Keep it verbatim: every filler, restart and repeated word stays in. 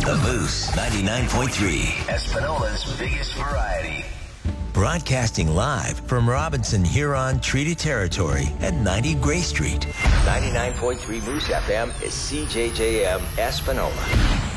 The Moose, ninety-nine point three. Espanola's biggest variety. Broadcasting live from Robinson Huron Treaty Territory at ninety Gray Street. ninety-nine point three Moose F M is C J J M Espanola.